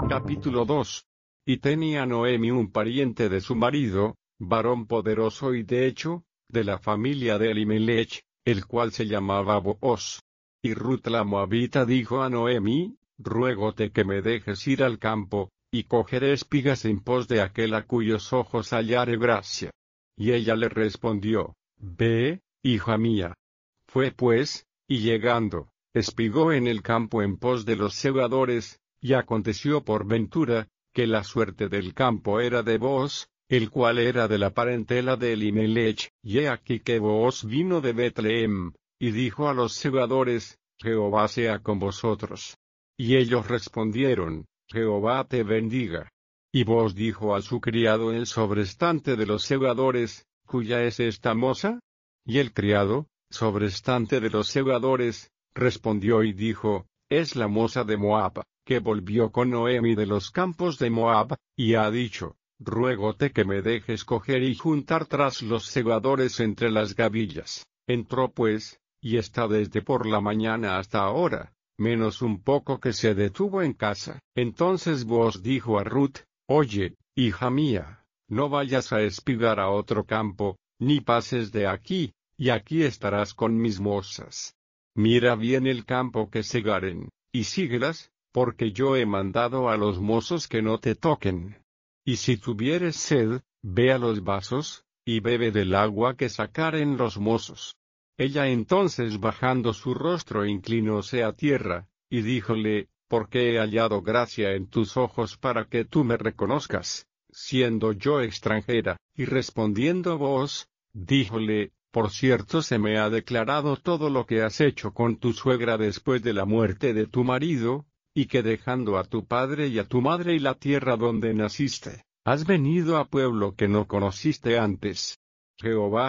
Capítulo 2. Y tenía Noemi un pariente de su marido, varón poderoso y de hecho, de la familia de Elimelech, el cual se llamaba Booz. Y Ruth la moabita dijo a Noemi: ruégote que me dejes ir al campo, y cogeré espigas en pos de aquel a cuyos ojos hallare gracia. Y ella le respondió: ve, hija mía. Fue pues, y llegando, espigó en el campo en pos de los segadores, y aconteció por ventura, que la suerte del campo era de Booz, el cual era de la parentela de Elimelech, y he aquí que Booz vino de Betlehem, y dijo a los segadores: Jehová sea con vosotros. Y ellos respondieron: Jehová te bendiga. Y Booz dijo a su criado el sobrestante de los segadores: ¿cuya es esta moza? Y el criado, sobrestante de los segadores, respondió y dijo: es la moza de Moab, que volvió con Noemi de los campos de Moab, y ha dicho: ruégote que me dejes coger y juntar tras los segadores entre las gavillas. Entró pues, y está desde por la mañana hasta ahora, menos un poco que se detuvo en casa. Entonces Booz dijo a Ruth: oye, hija mía, no vayas a espigar a otro campo, ni pases de aquí, y aquí estarás con mis mozas. Mira bien el campo que segaren, y síguelas, porque yo he mandado a los mozos que no te toquen. Y si tuvieres sed, ve a los vasos, y bebe del agua que sacaren los mozos. Ella entonces bajando su rostro inclinóse a tierra, y díjole: porque he hallado gracia en tus ojos para que tú me reconozcas, siendo yo extranjera. Y respondiendo Booz, díjole: por cierto se me ha declarado todo lo que has hecho con tu suegra después de la muerte de tu marido, y que dejando a tu padre y a tu madre y la tierra donde naciste, has venido a pueblo que no conociste antes. Jehová